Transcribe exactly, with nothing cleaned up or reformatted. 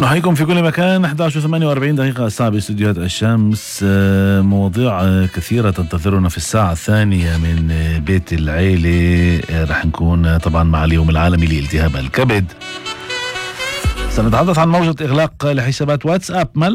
نحييكم في كل مكان. أحد عشر وثمانية وأربعين دقيقة الساعة باستديوهات الشمس. مواضيع كثيرة تنتظرنا في الساعة الثانية من بيت العيلة. رح نكون طبعا مع اليوم العالمي لالتهاب الكبد. سنتحدث عن موجة إغلاق لحسابات واتساب